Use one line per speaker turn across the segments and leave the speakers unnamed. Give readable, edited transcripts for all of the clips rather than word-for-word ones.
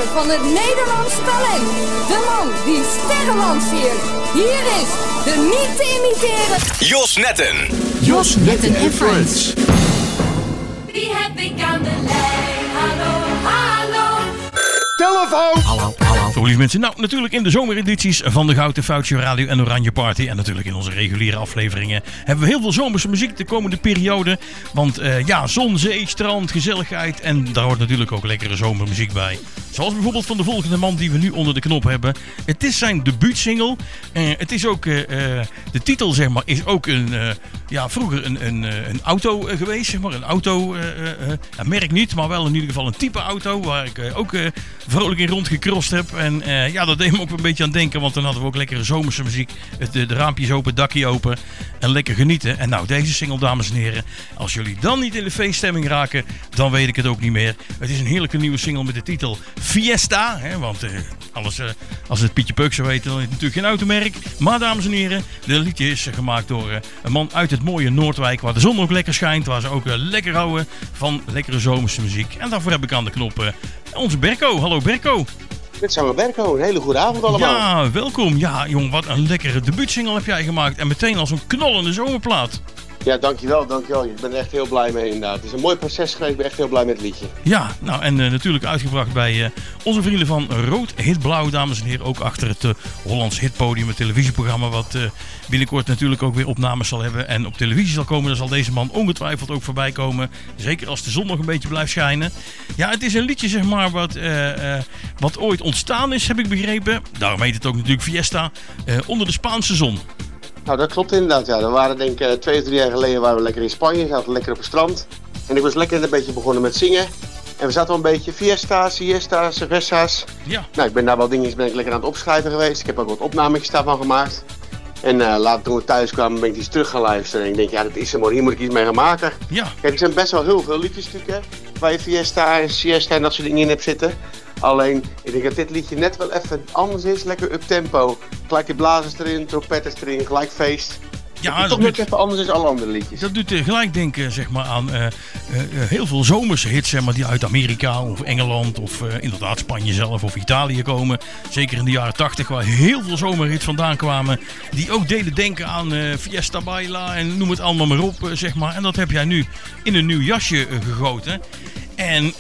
van het Nederlands talent. De man die sterren lanceert. Hier is de niet te imiteren
Jos Netten.
Jos Netten en Friends.
Wie heb ik aan de lijn? Hallo, hallo.
Telefoon! Hallo.
Zo, lieve mensen. Nou, natuurlijk in de zomeredities van de Gouden Foutje Radio en Oranje Party. En natuurlijk in onze reguliere afleveringen hebben we heel veel zomerse muziek de komende periode. Want zon, zee, strand, gezelligheid. En daar hoort natuurlijk ook lekkere zomermuziek bij. Zoals bijvoorbeeld van de volgende man die we nu onder de knop hebben. Het is zijn debuutsingle. Het is ook, de titel zeg maar, is ook vroeger een auto geweest. Zeg maar. Een auto, merk niet, maar wel in ieder geval een type auto. Waar ik ook vrolijk in rondgecrossed heb. En dat deed me ook een beetje aan denken. Want dan hadden we ook lekkere zomerse muziek. De raampjes open, het dakje open. En lekker genieten. En nou, deze single, dames en heren. Als jullie dan niet in de feeststemming raken, dan weet ik het ook niet meer. Het is een heerlijke nieuwe single met de titel Fiesta. Hè, want als het Pietje Peuk zou weten, dan is het natuurlijk geen automerk. Maar dames en heren, dit liedje is gemaakt door een man uit het mooie Noordwijk. Waar de zon ook lekker schijnt. Waar ze ook lekker houden van lekkere zomerse muziek. En daarvoor heb ik aan de knop onze Berko. Hallo Berko.
Dit zijn we Berko. Een hele goede avond allemaal.
Ja, welkom. Ja, jong, wat een lekkere debuutsingle heb jij gemaakt. En meteen als een knollende zomerplaat.
Ja, dankjewel. Ik ben er echt heel blij mee inderdaad. Het is een mooi proces geweest. Ik ben echt heel blij met het liedje.
Ja, nou en natuurlijk uitgebracht bij onze vrienden van Rood Hit Blauw, dames en heren. Ook achter het Hollands Hitpodium, het televisieprogramma wat binnenkort natuurlijk ook weer opnames zal hebben. En op televisie zal komen, dan zal deze man ongetwijfeld ook voorbij komen. Zeker als de zon nog een beetje blijft schijnen. Ja, het is een liedje zeg maar wat ooit ontstaan is, heb ik begrepen. Daarom heet het ook natuurlijk Fiesta, onder de Spaanse zon.
Nou, dat klopt inderdaad. Ja. We waren denk ik 2 of 3 jaar geleden waren we lekker in Spanje. Zaten lekker op het strand. En ik was lekker een beetje begonnen met zingen. En we zaten wel een beetje fiesta, siesta, cervezas.
Ja.
Nou, ik ben daar wel dingen lekker aan het opschrijven geweest. Ik heb ook wat opnametjes daarvan gemaakt. En later toen we thuis kwamen ben ik iets terug gaan luisteren. En ik denk, ja, dat is hem hoor. Hier moet ik iets mee gaan maken.
Ja.
Kijk, er zijn best wel heel veel liedjes natuurlijk, waar je fiesta en siesta en dat soort dingen in hebt zitten. Alleen, ik denk dat dit liedje net wel even anders is. Lekker up-tempo. Gelijk de blazers erin, trompetters erin, gelijk feest. Ja, dat toch net even anders is alle andere liedjes.
Dat doet gelijk denken zeg maar, aan heel veel zomerse hits zeg maar, die uit Amerika of Engeland of inderdaad Spanje zelf of Italië komen. Zeker in de jaren 80 waar heel veel zomerhits vandaan kwamen. Die ook deden denken aan Fiesta Baila en noem het allemaal maar op. Zeg maar. En dat heb jij nu in een nieuw jasje gegoten. En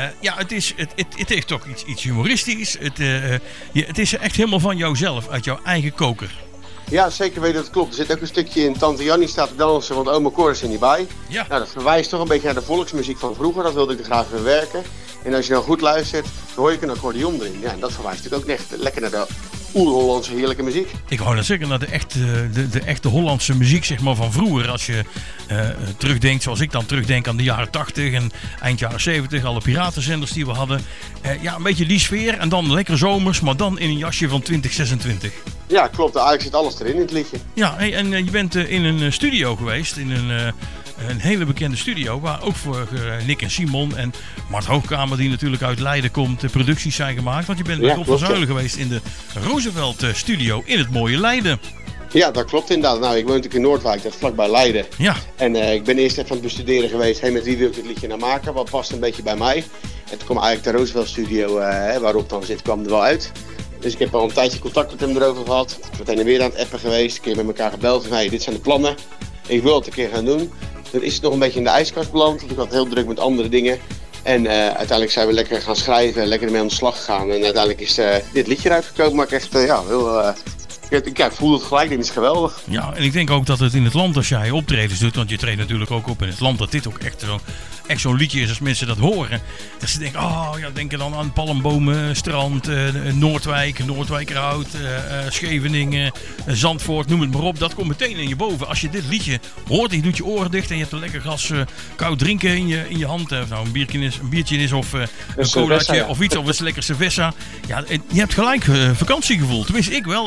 het heeft toch iets humoristisch. Het is echt helemaal van jouzelf, uit jouw eigen koker.
Ja, zeker weten dat het klopt. Er zit ook een stukje in Tante Jannie staat te dansen, want oma Cor is er niet bij.
Ja.
Nou, dat verwijst toch een beetje naar de volksmuziek van vroeger. Dat wilde ik er graag verwerken. En als je nou goed luistert, dan hoor je een accordeon erin. Ja, en dat verwijst natuurlijk ook echt lekker naar de oer-Hollandse heerlijke muziek.
Ik wou net zeggen, naar de echte Hollandse muziek zeg maar, van vroeger. Als je terugdenkt, zoals ik dan terugdenk aan de jaren 80 en eind jaren 70. Alle piratenzenders die we hadden. Een beetje die sfeer en dan lekker zomers, maar dan in een jasje van 2026.
Ja, klopt. Eigenlijk zit alles erin in het liedje.
Ja, en je bent in een studio geweest, in een hele bekende studio, waar ook voor Nick en Simon en Mart Hoogkamer, die natuurlijk uit Leiden komt, producties zijn gemaakt. Want je bent bij Rob van Zuilen geweest in de Roosevelt studio in het mooie Leiden.
Ja, dat klopt inderdaad. Nou, ik woon natuurlijk in Noordwijk, dat is vlakbij Leiden.
Ja.
En ik ben eerst even aan het bestuderen geweest, met wie wil ik dit liedje nou maken, wat past een beetje bij mij. En toen kwam eigenlijk de Roosevelt studio, waar Rob dan zit, kwam er wel uit. Dus ik heb al een tijdje contact met hem erover gehad. We zijn er weer aan het appen geweest, een keer met elkaar gebeld van hey, dit zijn de plannen. Ik wil het een keer gaan doen. Toen is het nog een beetje in de ijskast beland, want ik had heel druk met andere dingen. En uiteindelijk zijn we lekker gaan schrijven, lekker ermee aan de slag gegaan. En uiteindelijk is dit liedje eruit gekomen, maar ik echt heel... Ik voel het gelijk, dit is geweldig.
Ja, en ik denk ook dat het in het land, als jij optredens doet, want je treedt natuurlijk ook op in het land, dat dit ook echt zo'n liedje is als mensen dat horen. Dat ze denken, denken dan aan palmbomen, strand, Noordwijkerhout, Scheveningen, Zandvoort, noem het maar op. Dat komt meteen in je boven. Als je dit liedje hoort en je doet je oren dicht en je hebt een lekker glas koud drinken in je hand. Nou, een biertje is of een colaatje of iets, of een lekker cerveza. Ja, je hebt gelijk vakantiegevoel. Tenminste, ik wel. Ik kreeg gelijk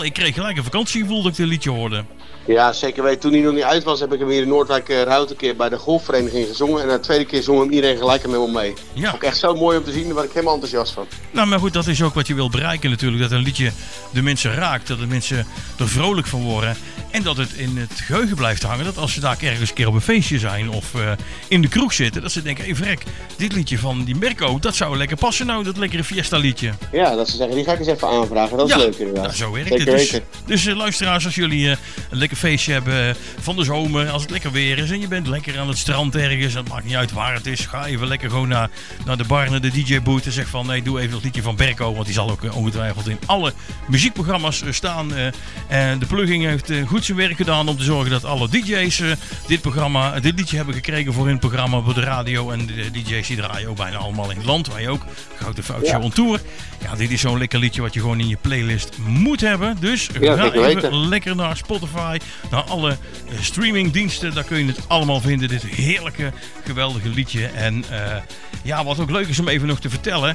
gelijk een vakantiegevoel dat ik dit liedje hoorde.
Ja, zeker weten. Toen hij nog niet uit was, heb ik hem hier in Noordwijk-Rout een keer bij de golfvereniging gezongen. En de tweede keer zong hem iedereen gelijk met me mee.
Ja.
Ook echt zo mooi om te zien, daar word ik helemaal enthousiast van.
Nou, maar goed, dat is ook wat je wil bereiken natuurlijk. Dat een liedje de mensen raakt, dat de mensen er vrolijk van worden. En dat het in het geheugen blijft hangen. Dat als ze daar ergens een keer op een feestje zijn of in de kroeg zitten, dat ze denken, hey vrek, dit liedje van die Berko, dat zou lekker passen nou, dat lekkere Fiesta liedje.
Ja, dat ze zeggen, die ga ik eens even aanvragen. Dat is leuk inderdaad.
Nou, zo werkt
zeker
het. Dus luisteraars, als jullie een lekker feestje hebben van de zomer, als het lekker weer is en je bent lekker aan het strand ergens, het maakt niet uit waar het is, ga even lekker gewoon naar de bar, naar de DJ-boot en zeg van, nee, doe even het liedje van Berko, want die zal ook ongetwijfeld in alle muziekprogramma's staan. De plugging heeft goed zijn werk gedaan om te zorgen dat alle DJ's dit liedje hebben gekregen voor hun programma, voor de radio. En de DJ's die draaien ook bijna allemaal in het land. Wij ook. Gouden Foutje on Tour. Ja, dit is zo'n lekker liedje wat je gewoon in je playlist moet hebben. Dus ga even lekker naar Spotify, naar alle streamingdiensten. Daar kun je het allemaal vinden. Dit heerlijke, geweldige liedje. En wat ook leuk is om even nog te vertellen.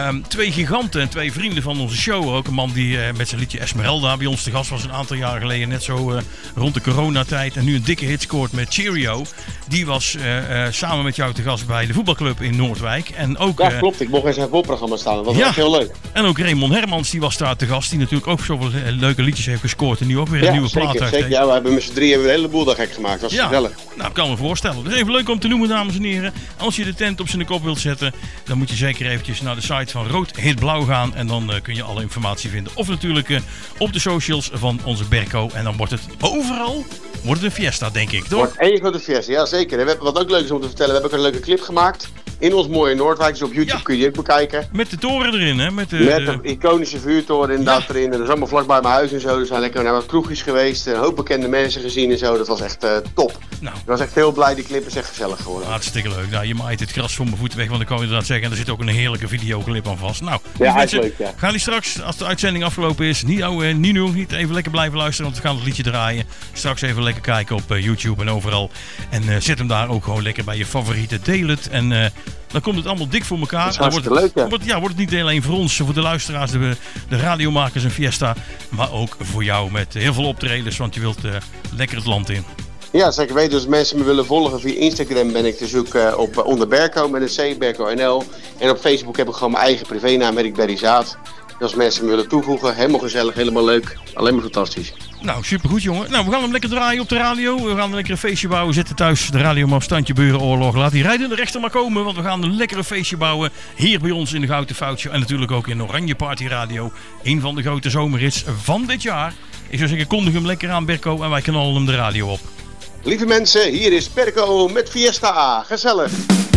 2 giganten en 2 vrienden van onze show. Ook een man die met zijn liedje Esmeralda bij ons te gast was een aantal jaar geleden. Net zo rond de coronatijd. En nu een dikke hit scoort met Cheerio. Die was samen met jou te gast bij de voetbalclub in Noordwijk. En ook,
ja, klopt. Ik mocht in zijn voorprogramma staan. Dat was echt heel leuk.
En ook Raymond Hermans, die was daar te gast. Die natuurlijk ook zoveel leuke liedjes heeft gescoord. En nu ook weer een nieuwe plaat heeft.
Zeker. Ja, we hebben met z'n drieën een heleboel daar gek gemaakt. Dat was gezellig.
Nou, ik kan me voorstellen. Dus even leuk om te noemen, dames en heren. Als je de tent op zijn kop wilt zetten, dan moet je zeker eventjes naar de site van Rood Hit Blauw gaan. En dan kun je alle informatie vinden. Of natuurlijk op de socials van onze Berko. En dan wordt het overal een fiesta, denk ik, toch?
Wordt één grote fiesta, ja zeker. En wat ook leuk is om te vertellen, we hebben ook een leuke clip gemaakt. In ons mooie Noordwijk, dus op YouTube kun je die ook bekijken.
Met de toren erin, hè? Met
de iconische vuurtoren inderdaad erin. En dat is allemaal vlakbij mijn huis en zo. We zijn lekker naar wat kroegjes geweest. Een hoop bekende mensen gezien en zo. Dat was echt top. Nou. Ik was echt heel blij. Die clip is echt gezellig geworden.
Hartstikke leuk. Nou, je maait het gras voor mijn voeten weg, want dan kan je inderdaad zeggen. En er zit ook een heerlijke videoclip aan vast. Nou,
ja, mensen, leuk, ja.
Ga die straks, als de uitzending afgelopen is, niet even lekker blijven luisteren, want we gaan het liedje draaien. Straks even lekker kijken op YouTube en overal. En zet hem daar ook gewoon lekker bij je favorieten. Deel het en dan komt het allemaal dik voor elkaar.
Dat is hartstikke leuk, ja.
Wordt het niet alleen voor ons, voor de luisteraars, de radiomakers en fiesta, maar ook voor jou met heel veel optredens, want je wilt lekker het land in.
Ja, zeker weten. Dus mensen me willen volgen via Instagram ben ik te zoeken op onder Berko met een C, Berko NL. En op Facebook heb ik gewoon mijn eigen privénaam, Erik Berry Zaad. Dus als mensen me willen toevoegen, helemaal gezellig, helemaal leuk. Alleen maar fantastisch. Nou, supergoed jongen. Nou, we gaan hem lekker draaien op de radio. We gaan een lekker feestje bouwen. Zitten thuis de radio maar op standje burenoorlog. Laat die rijden de rechter maar komen, want we gaan een lekkere feestje bouwen. Hier bij ons in de Gouden Foutje. En natuurlijk ook in Oranje Party Radio. Een van de grote zomerhits van dit jaar. Ik zou zeggen, kondig hem lekker aan Berko en wij knallen hem de radio op. Lieve mensen, hier is Berko met Fiesta. Gezellig.